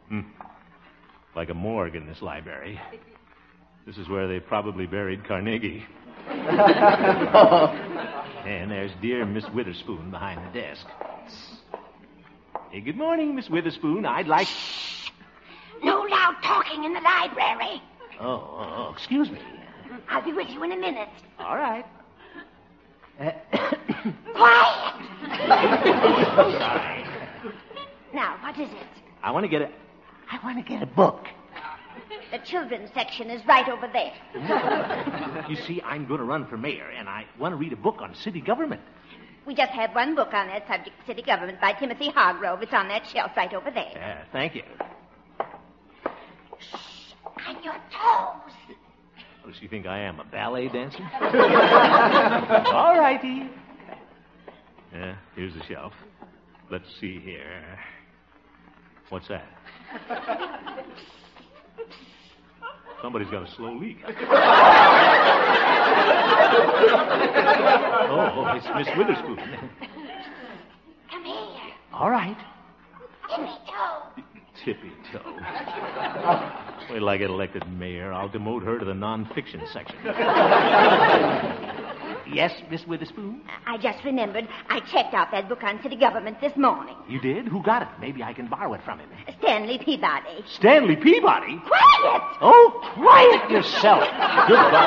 Like a morgue in this library. This is where they probably buried Carnegie. And there's dear Miss Witherspoon behind the desk. Hey, good morning, Miss Witherspoon. I'd like... No loud talking in the library. Oh, excuse me. I'll be with you in a minute. All right. Quiet! Sorry. Now, what is it? I want to get a book. The children's section is right over there. You see, I'm going to run for mayor, and I want to read a book on city government. We just have one book on that subject, City Government, by Timothy Hargrove. It's on that shelf right over there. Thank you. Shh, on your toes. Does she think I am a ballet dancer? All righty. Here's the shelf. Let's see here. What's that? Somebody's got a slow leak. Oh, it's Miss Witherspoon. Come here. All right. Tippy-toe. Tippy-toe. Wait till I get elected mayor. I'll demote her to the non-fiction section. Yes, Miss Witherspoon? I just remembered I checked out that book on city government this morning. You did? Who got it? Maybe I can borrow it from him. Stanley Peabody. Stanley Peabody? Quiet! Oh, quiet yourself. Goodbye.